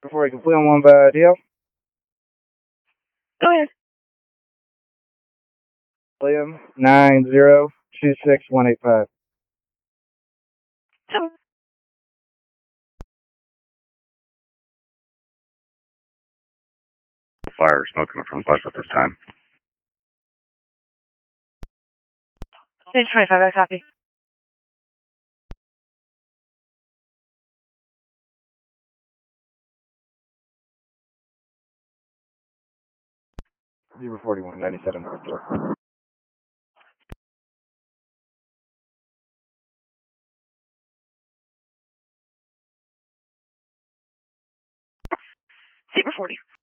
Before you complete on one by DL, Go ahead. Liam 9026185. Tell me. Fire smoke coming from bus at this time. Page 25, I copy. Zero 4197 North Door. Zebra 40.